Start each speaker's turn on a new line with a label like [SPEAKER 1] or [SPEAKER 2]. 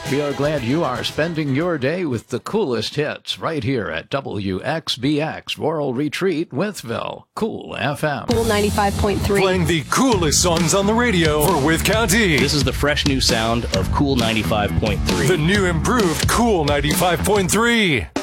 [SPEAKER 1] We are glad you are spending your day with the coolest hits right here at WXBX Rural Retreat, Withville, Cool FM.
[SPEAKER 2] Cool 95.3.
[SPEAKER 3] Playing the coolest songs on the radio for Wythe County.
[SPEAKER 4] This is the fresh new sound of Cool 95.3.
[SPEAKER 3] The new improved Cool 95.3.